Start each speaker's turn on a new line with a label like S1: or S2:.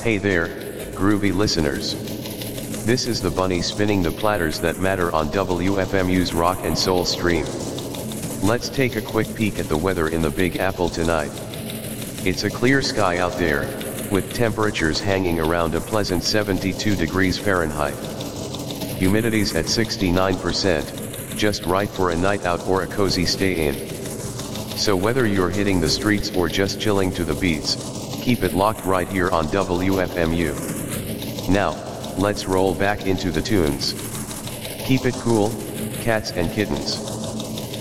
S1: Hey there, groovy listeners. This is the bunny spinning the platters that matter on WFMU's Rock and Soul stream. Let's take a quick peek at the weather in the Big Apple tonight. It's a clear sky out there, with temperatures hanging around a pleasant 72 degrees Fahrenheit. Humidity's at 69%, just right for a night out or a cozy stay in. So whether you're hitting the streets or just chilling to the beats, keep it locked right here on WFMU. Now, let's roll back into the tunes. Keep it cool, cats and kittens.